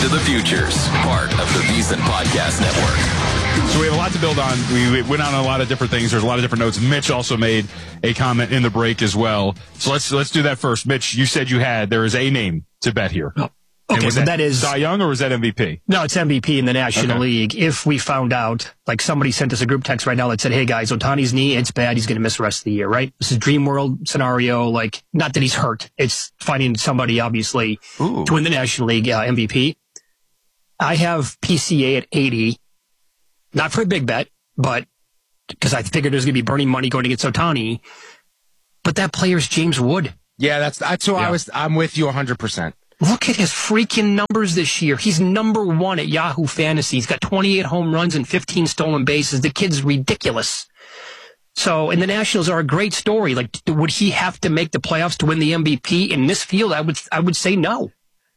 To the Futures, part of the VSiN Podcast Network. So we have a lot to build on. We went on a lot of different things. There's a lot of different notes. Mitch also made a comment in the break as well. So let's do that first. Mitch, you said there is a name to bet here. Oh, okay, was that is Cy Young or was that MVP? No, it's MVP in the National League. If we found out, like somebody sent us a group text right now that said, "Hey guys, Ohtani's knee, it's bad. He's going to miss the rest of the year." Right? This is dream world scenario. Like, not that he's hurt. It's finding somebody obviously to win the National League MVP. I have PCA at 80, not for a big bet, but because I figured there's going to be burning money going against Ohtani. But that player's James Wood. Yeah, that's who I'm with you 100%. Look at his freaking numbers this year. He's number one at Yahoo Fantasy. He's got 28 home runs and 15 stolen bases. The kid's ridiculous. So, and the Nationals are a great story. Like, would he have to make the playoffs to win the MVP in this field? I would say no.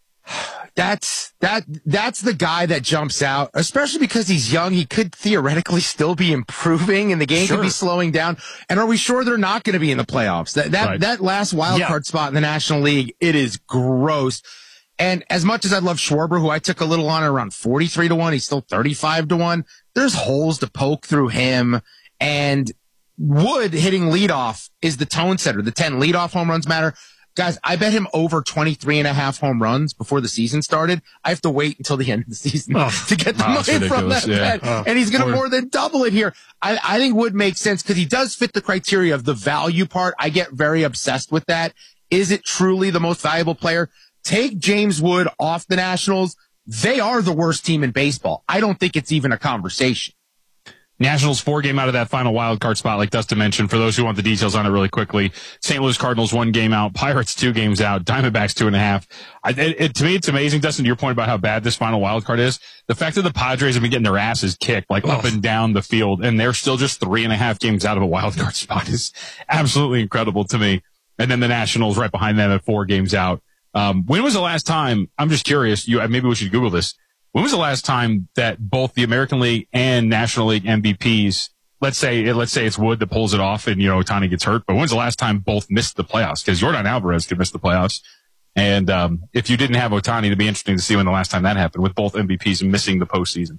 That's the guy that jumps out, especially because he's young. He could theoretically still be improving and the game could be slowing down. And are we sure they're not going to be in the playoffs? That last wild card spot in the National League, it is gross. And as much as I love Schwarber, who I took a little on around 43-1, he's still 35-1. There's holes to poke through him. And Wood hitting leadoff is the tone setter. The 10 leadoff home runs matter. Guys, I bet him over 23.5 home runs before the season started. I have to wait until the end of the season to get the money from that bet. And he's going to more than double it here. I think Wood makes sense because he does fit the criteria of the value part. I get very obsessed with that. Is it truly the most valuable player? Take James Wood off the Nationals. They are the worst team in baseball. I don't think it's even a conversation. Nationals 4 game out of that final wild card spot, like Dustin mentioned. For those who want the details on it really quickly, St. Louis Cardinals 1 game out, Pirates 2 games out, Diamondbacks 2.5. To me, it's amazing, Dustin, to your point about how bad this final wild card is. The fact that the Padres have been getting their asses kicked, like up and down the field, and they're still just 3.5 games out of a wild card spot is absolutely incredible to me. And then the Nationals right behind them at 4 games out. When was the last time? I'm just curious. Maybe we should Google this. When was the last time that both the American League and National League MVPs, let's say it's Wood that pulls it off and, Ohtani gets hurt, but when's the last time both missed the playoffs? Because Yordan Alvarez could miss the playoffs. And if you didn't have Ohtani, it'd be interesting to see when the last time that happened with both MVPs missing the postseason.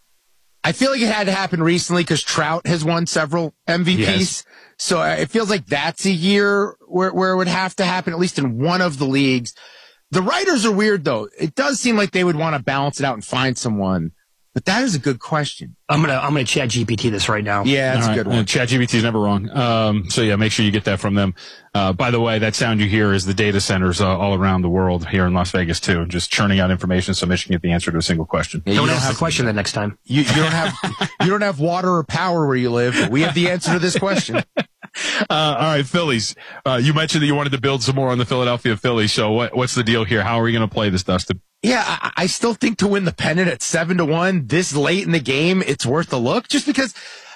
I feel like it had to happen recently because Trout has won several MVPs. Yes. So it feels like that's a year where it would have to happen, at least in one of the leagues. The writers are weird, though. It does seem like they would want to balance it out and find someone. But that is a good question. I'm gonna chat GPT this right now. Yeah, that's a good one. Chat GPT is never wrong. So yeah, make sure you get that from them. By the way, that sound you hear is the data centers all around the world here in Las Vegas too, just churning out information so Mitch can get the answer to a single question. Yeah, don't ask the question the next time. You don't have water or power where you live. But we have the answer to this question. All right, Phillies. You mentioned that you wanted to build some more on the Philadelphia Phillies. So what's the deal here? How are we going to play this, Dustin? Yeah, I still think to win the pennant at 7-1 this late in the game, it's worth a look. Just because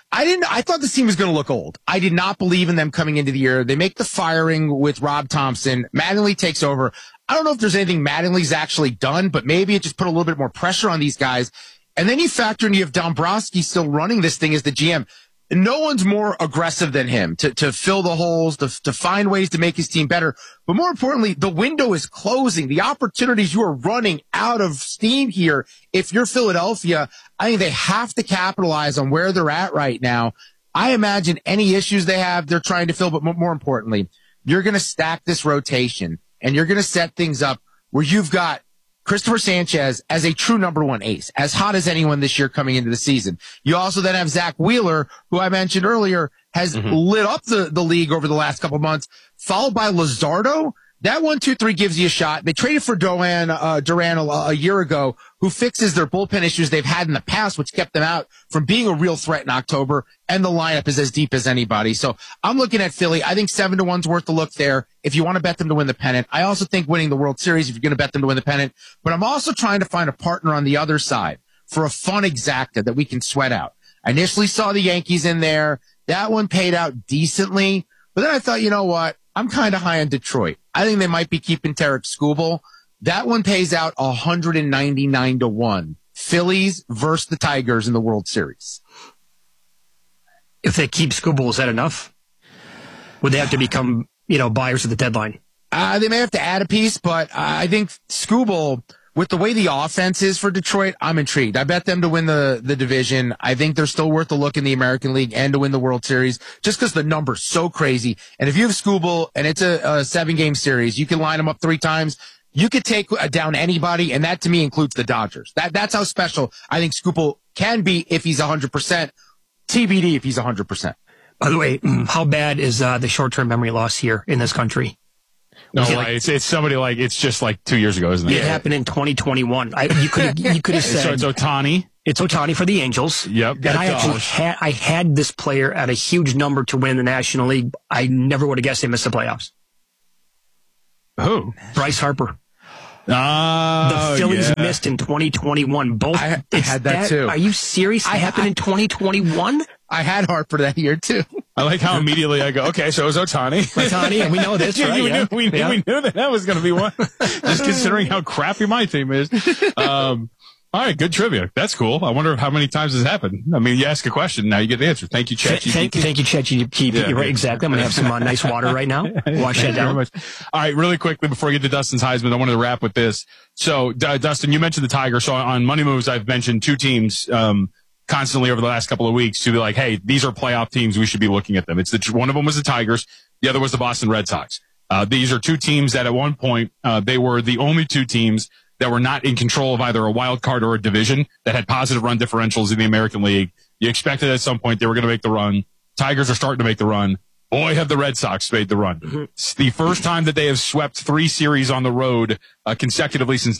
I thought this team was going to look old. I did not believe in them coming into the year. They make the firing with Rob Thompson. Mattingly takes over. I don't know if there's anything Mattingly's actually done, but maybe it just put a little bit more pressure on these guys. And then you factor in you have Dombrowski still running this thing as the GM. No one's more aggressive than him to fill the holes, to find ways to make his team better. But more importantly, the window is closing. The opportunities, you are running out of steam here. If you're Philadelphia, I think they have to capitalize on where they're at right now. I imagine any issues they have, they're trying to fill. But more importantly, you're going to stack this rotation and you're going to set things up where you've got Christopher Sanchez as a true number 1 ace, as hot as anyone this year coming into the season. You also then have Zach Wheeler, who I mentioned earlier, has lit up the league over the last couple of months, followed by Luzardo. That 1-2-3 gives you a shot. They traded for Duran a year ago, who fixes their bullpen issues they've had in the past, which kept them out from being a real threat in October. And the lineup is as deep as anybody. So I'm looking at Philly. I think 7-1's worth a look there if you want to bet them to win the pennant. I also think winning the World Series if you're going to bet them to win the pennant. But I'm also trying to find a partner on the other side for a fun exacta that we can sweat out. I initially saw the Yankees in there. That one paid out decently. But then I thought, you know what? I'm kind of high on Detroit. I think they might be keeping Tarek Skubal. That one pays out 199-1. Phillies versus the Tigers in the World Series. If they keep Skubal, is that enough? Would they have to become, buyers at the deadline? They may have to add a piece, but I think Skubal, with the way the offense is for Detroit, I'm intrigued. I bet them to win the division. I think they're still worth a look in the American League and to win the World Series just because the number's so crazy. And if you have Skubal and it's a 7-game series, you can line them up 3 times. You could take down anybody, and that to me includes the Dodgers. That's how special I think Skubal can be if he's 100%. TBD if he's 100%. By the way, how bad is the short-term memory loss here in this country? No, it's somebody like, it's just like 2 years ago, isn't it? It happened in 2021. You could have said. So it's Ohtani. It's Ohtani for the Angels. Yep. And I had this player at a huge number to win the National League. I never would have guessed they missed the playoffs. Who? Bryce Harper. The Phillies missed in 2021. Both. I had that too. Are you serious? It happened in 2021? I had Harper that year too. I like how immediately I go, okay, so it was Ohtani. Ohtani, and we know this, right? We knew that was going to be one. Just considering how crappy my team is. All right, good trivia. That's cool. I wonder how many times this happened. I mean, you ask a question, now you get the answer. Thank you, ChatGPT. Thank you, ChatGPT. Yeah, right, exactly. I'm going to have some nice water right now. Wash that down. All right, really quickly before we get to Dustin's Heisman, I wanted to wrap with this. So, Dustin, you mentioned the Tigers. So on Money Moves, I've mentioned 2 teams constantly over the last couple of weeks to be like, hey, these are playoff teams. We should be looking at them. One of them was the Tigers. The other was the Boston Red Sox. These are 2 teams that at one point, they were the only 2 teams that were not in control of either a wild card or a division that had positive run differentials in the American League. You expected at some point they were going to make the run. Tigers are starting to make the run. Boy, have the Red Sox made the run. It's the first time that they have swept 3 series on the road consecutively since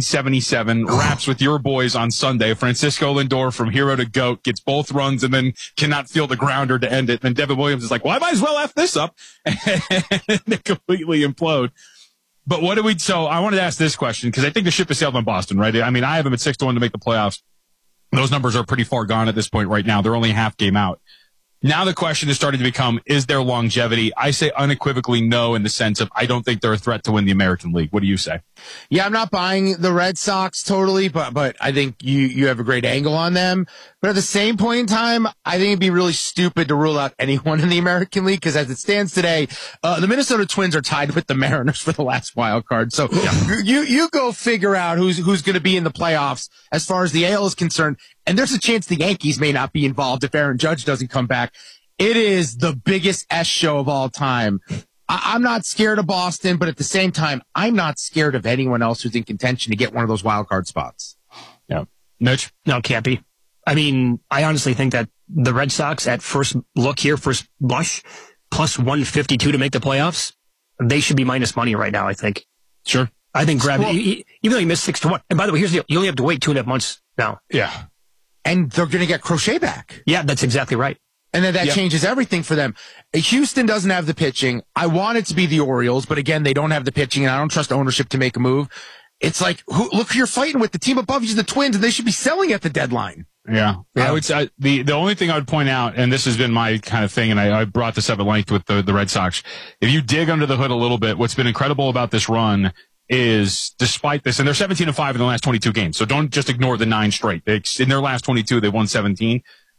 1977. Wraps with your boys on Sunday. Francisco Lindor from hero to GOAT gets both runs and then cannot field a grounder to end it. And then Devin Williams is like, well, I might as well F this up. And they completely implode. But so I wanted to ask this question because I think the ship has sailed on Boston, right? I mean, I have them at 6-1 to make the playoffs. Those numbers are pretty far gone at this point right now. They're only a half game out. Now the question is starting to become, is there longevity? I say unequivocally no in the sense of I don't think they're a threat to win the American League. What do you say? Yeah, I'm not buying the Red Sox totally, but I think you have a great angle on them. But at the same point in time, I think it'd be really stupid to rule out anyone in the American League because as it stands today, the Minnesota Twins are tied with the Mariners for the last wild card. So you go figure out who's going to be in the playoffs as far as the AL is concerned. And there's a chance the Yankees may not be involved if Aaron Judge doesn't come back. It is the biggest S show of all time. I'm not scared of Boston, but at the same time, I'm not scared of anyone else who's in contention to get one of those wild card spots. Yeah. Mitch? No, can't be. I mean, I honestly think that the Red Sox at first look here, first blush, plus 152 to make the playoffs, they should be minus money right now, I think. Sure. I think even though you missed 6-1. And by the way, here's the deal. You only have to wait 2.5 months now. Yeah. And they're going to get Crochet back. Yeah, that's exactly right. And then that changes everything for them. Houston doesn't have the pitching. I want it to be the Orioles, but again, they don't have the pitching, and I don't trust ownership to make a move. It's like, look who you're fighting with. The team above you is the Twins, and they should be selling at the deadline. Yeah. I would say the only thing I would point out, and this has been my kind of thing, and I brought this up at length with the Red Sox. If you dig under the hood a little bit, what's been incredible about this run is despite this, and they're 17-5 in the last 22 games. So don't just ignore the 9 straight. In their last 22, they won 17.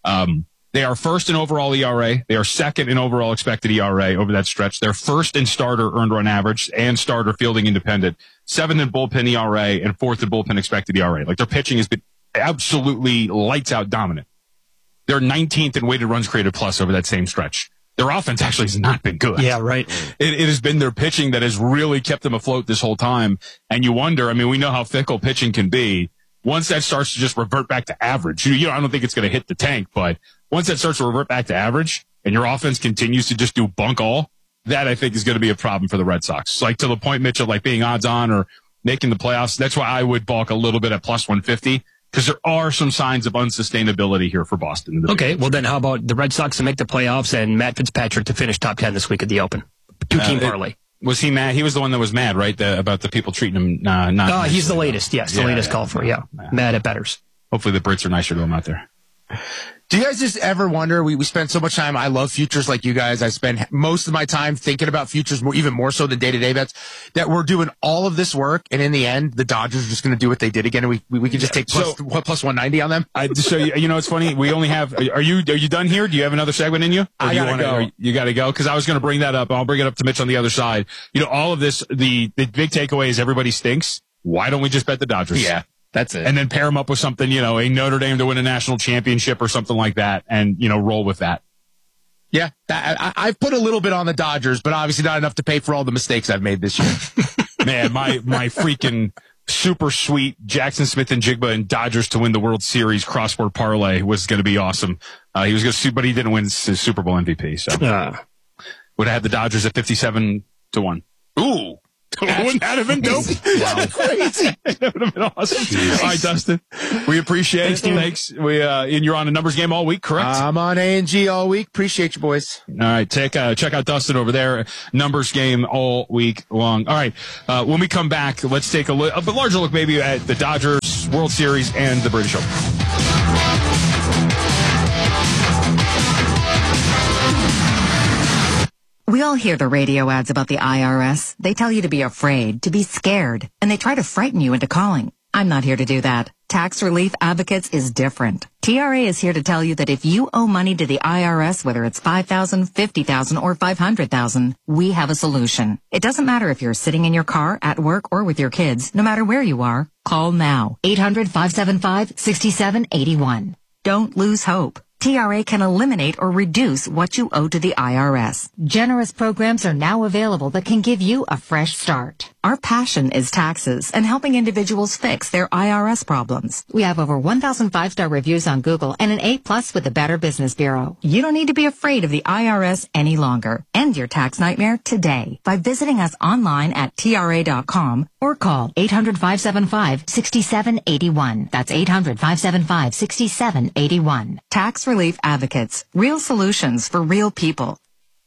They are first in overall ERA. They are second in overall expected ERA over that stretch. They're first in starter earned run average and starter fielding independent. 7th in bullpen ERA and 4th in bullpen expected ERA. Like their pitching has been absolutely lights out dominant. They're 19th in weighted runs created plus over that same stretch. Their offense actually has not been good. Yeah, right. It has been their pitching that has really kept them afloat this whole time. And you wonder, I mean, we know how fickle pitching can be. Once that starts to just revert back to average, I don't think it's going to hit the tank, but once that starts to revert back to average and your offense continues to just do bunk all, that I think is going to be a problem for the Red Sox. Like to the point, Mitch, of like being odds on or making the playoffs. That's why I would balk a little bit at plus 150 because there are some signs of unsustainability here for Boston. Okay, well then how about the Red Sox to make the playoffs and Matt Fitzpatrick to finish top 10 this week at the Open? 2-team parlay. Was he mad? He was the one that was mad, right? About the people treating him not nice. He's the latest, yes. The latest golfer, mad at bettors. Hopefully the Brits are nicer to him out there. Do you guys just ever wonder, we spend so much time, I love futures like you guys, I spend most of my time thinking about futures, even more so than day-to-day bets, that we're doing all of this work, and in the end, the Dodgers are just going to do what they did again, and we can just take plus 190 on them? So, it's funny, we only have, are you done here? Do you have another segment in you? Or I gotta go. You gotta go? Because I was going to bring that up, I'll bring it up to Mitch on the other side. All of this, the big takeaway is everybody stinks. why don't we just bet the Dodgers? Yeah, that's it. And then pair them up with something, a Notre Dame to win a national championship or something like that, and, roll with that. Yeah, I've put a little bit on the Dodgers, but obviously not enough to pay for all the mistakes I've made this year. Man, my freaking super sweet Jackson Smith and Jigba and Dodgers to win the World Series crossword parlay was going to be awesome. He was going to, but he didn't win his Super Bowl MVP. So would have had the Dodgers at 57-1. Ooh. Wouldn't that have been dope? Wow. Crazy. That would have been awesome. Jeez. All right, Dustin. We appreciate it. Thanks. And you're on a numbers game all week, correct? I'm on A&G all week. Appreciate you, boys. All right. Check out Dustin over there. Numbers game all week long. All right. When we come back, let's take a larger look maybe at the Dodgers World Series and the British Open. We all hear the radio ads about the IRS. They tell you to be afraid, to be scared, and they try to frighten you into calling. I'm not here to do that. Tax Relief Advocates is different. TRA is here to tell you that if you owe money to the IRS, whether it's $5,000, $50,000, or $500,000, we have a solution. It doesn't matter if you're sitting in your car, at work, or with your kids. No matter where you are, call now. 800-575-6781. Don't lose hope. TRA can eliminate or reduce what you owe to the IRS. Generous programs are now available that can give you a fresh start. Our passion is taxes and helping individuals fix their IRS problems. We have over 1,000 5-star reviews on Google and an A+ with the Better Business Bureau. You don't need to be afraid of the IRS any longer. End your tax nightmare today by visiting us online at TRA.com or call 800-575-6781. That's 800-575-6781. Tax Relief Advocates. Real solutions for real people.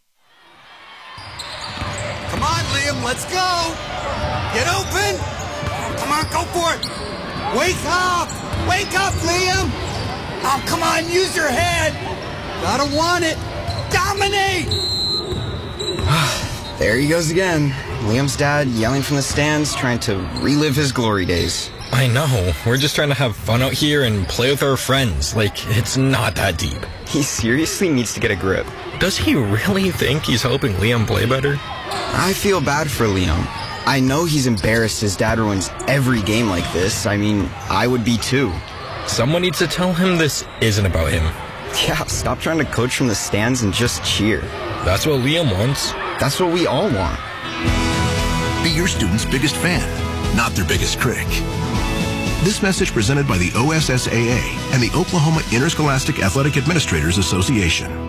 Come on, Liam, let's go. Get open. Come on, go for it. Wake up. Wake up, Liam. Oh, come on, use your head. Gotta want it. Dominate. There he goes again. Liam's dad yelling from the stands, trying to relive his glory days. I know. We're just trying to have fun out here and play with our friends. It's not that deep. He seriously needs to get a grip. Does he really think he's helping Liam play better? I feel bad for Liam. I know he's embarrassed his dad ruins every game like this. I mean, I would be too. Someone needs to tell him this isn't about him. Yeah, stop trying to coach from the stands and just cheer. That's what Liam wants. That's what we all want. Be your student's biggest fan, not their biggest critic. This message presented by the OSSAA and the Oklahoma Interscholastic Athletic Administrators Association.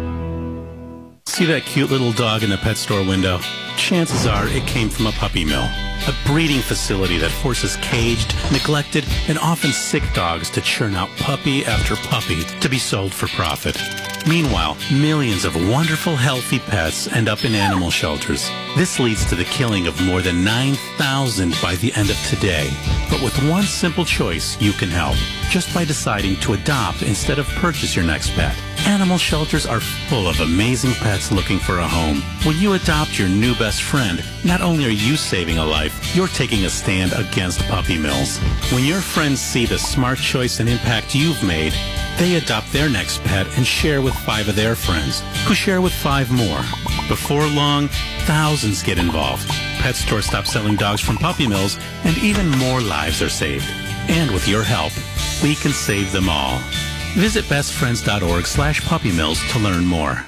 See that cute little dog in the pet store window? Chances are it came from a puppy mill, a breeding facility that forces caged, neglected, and often sick dogs to churn out puppy after puppy to be sold for profit. Meanwhile, millions of wonderful, healthy pets end up in animal shelters. This leads to the killing of more than 9,000 by the end of today. But with one simple choice, you can help. Just by deciding to adopt instead of purchase your next pet. Animal shelters are full of amazing pets looking for a home. When you adopt your new best friend, not only are you saving a life, you're taking a stand against puppy mills. When your friends see the smart choice and impact you've made, they adopt their next pet and share with 5 of their friends, who share with 5 more. Before long, thousands get involved. Pet stores stop selling dogs from puppy mills, and even more lives are saved. And with your help, we can save them all. Visit bestfriends.org/puppymills to learn more.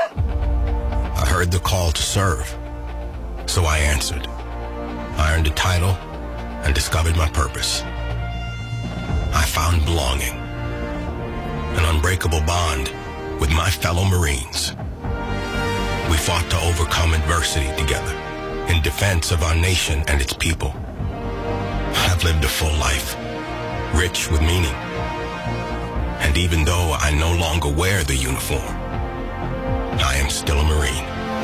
I heard the call to serve, so I answered. I earned a title and discovered my purpose. I found belonging, an unbreakable bond with my fellow Marines. We fought to overcome adversity together in defense of our nation and its people. I've lived a full life, rich with meaning. And even though I no longer wear the uniform, I am still a Marine.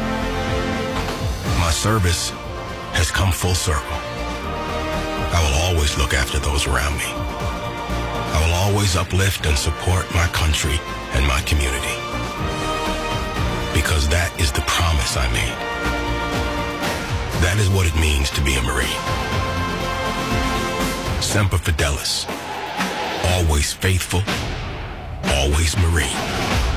My service has come full circle. I will always look after those around me. I will always uplift and support my country and my community. Because that is the promise I made. That is what it means to be a Marine. Semper Fidelis. Always faithful, always Marine.